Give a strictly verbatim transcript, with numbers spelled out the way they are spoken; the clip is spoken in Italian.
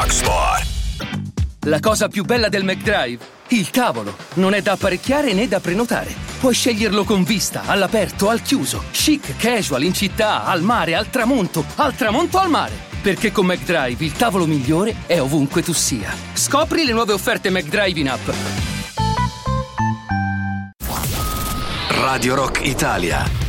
Rock Sport. La cosa più bella del McDrive? Il tavolo. Non è da apparecchiare né da prenotare. Puoi sceglierlo con vista, all'aperto, al chiuso, chic, casual, in città, al mare, al tramonto, al tramonto al mare. Perché con McDrive il tavolo migliore è ovunque tu sia. Scopri le nuove offerte McDrive in app. Radio Rock Italia.